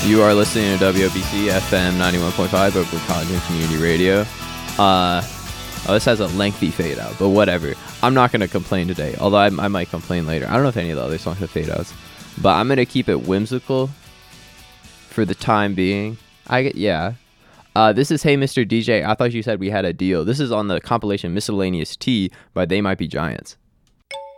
You are listening to WOBC FM 91.5, Oakland College and Community Radio. This has a lengthy fade out, but whatever. I'm not going to complain today, although I might complain later. I don't know if any of the other songs have fade outs, but I'm going to keep it whimsical for the time being. This is Hey Mr. DJ. I thought you said we had a deal. This is on the compilation Miscellaneous Tea by They Might Be Giants.